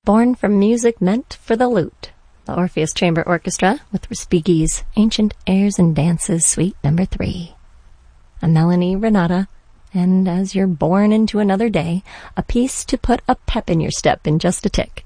Born from music meant for the lute, the Orpheus Chamber Orchestra with Respighi's Ancient Airs and Dances Suite No. 3. A Melanie Renata, and As You're Born into Another Day, a piece to put a pep in your step in just a tick.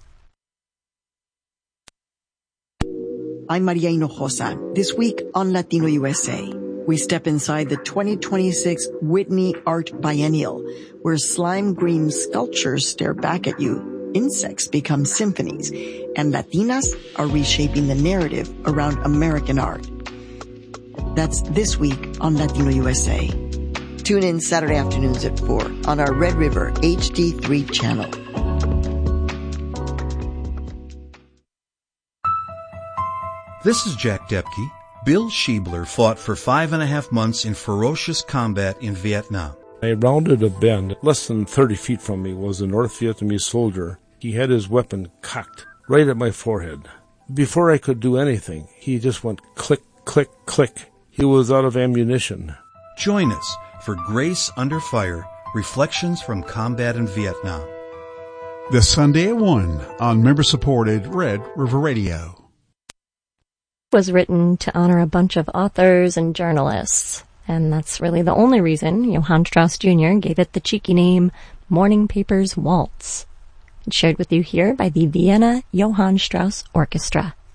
I'm Maria Hinojosa. This week on Latino USA, we step inside the 2026 Whitney Art Biennial, where slime green sculptures stare back at you, insects become symphonies, and Latinas are reshaping the narrative around American art. That's this week on Latino USA. Tune in Saturday afternoons at 4 on our Red River HD3 channel. This is Jack Depke. Bill Schiebler fought for 5.5 months in ferocious combat in Vietnam. I rounded a bend. Less than 30 feet from me was a North Vietnamese soldier. He had his weapon cocked right at my forehead. Before I could do anything, he just went click, click, click. He was out of ammunition. Join us for Grace Under Fire, Reflections from Combat in Vietnam. This Sunday at 1 on member-supported Red River Radio. Was written to honor a bunch of authors and journalists, and that's really the only reason Johann Strauss Jr. gave it the cheeky name Morning Papers Waltz. It's shared with you here by the Vienna Johann Strauss Orchestra.